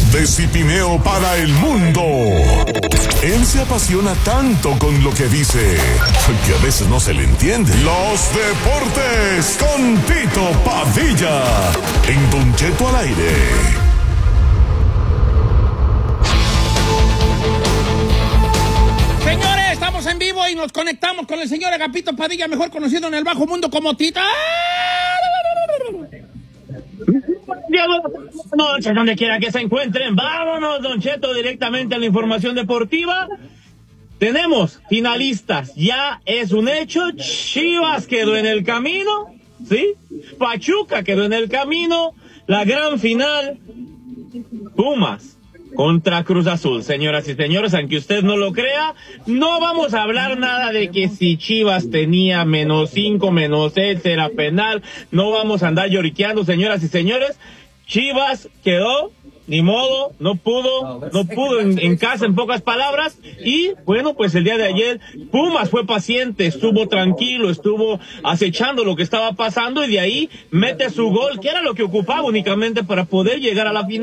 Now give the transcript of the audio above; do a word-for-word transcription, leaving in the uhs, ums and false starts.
de Cipineo para el mundo. Él se apasiona tanto con lo que dice que a veces no se le entiende. Los deportes con Tito Padilla en Don Cheto al aire. Señores, estamos en vivo y nos conectamos con el señor Agapito Padilla, mejor conocido en el bajo mundo como Tita. Buenas noches, donde quiera que se encuentren. Vámonos, Don Cheto, directamente a la información deportiva. Tenemos finalistas, ya es un hecho. Chivas quedó en el camino, ¿sí? Pachuca quedó en el camino. La gran final, Pumas contra Cruz Azul. Señoras y señores, aunque usted no lo crea, no vamos a hablar nada de que si Chivas tenía menos cinco, menos seis, era penal. No vamos a andar lloriqueando, señoras y señores. Chivas quedó, ni modo, no pudo, no pudo en, en casa, en pocas palabras. Y bueno, pues el día de ayer Pumas fue paciente, estuvo tranquilo, estuvo acechando lo que estaba pasando y de ahí mete su gol, que era lo que ocupaba únicamente para poder llegar a la final.